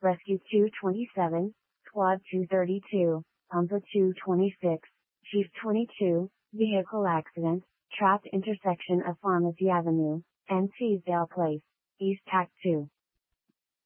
Rescue 227, Squad 232, Pumper 226, Chief 22, Vehicle Accident, Trapped intersection of Pharmacy Avenue, and Teasdale Place, East Tac 2.